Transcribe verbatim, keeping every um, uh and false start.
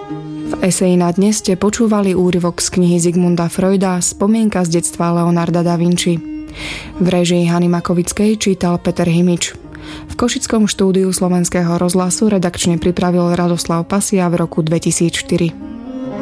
V eseji na dnes ste počúvali úryvok z knihy Zigmunda Freuda Spomienka z detstva Leonarda da Vinci. V réžii Hany Makovickej čítal Peter Himič. V košickom štúdiu Slovenského rozhlasu redakčne pripravil Radoslav Pasia v roku dvetisícštyri.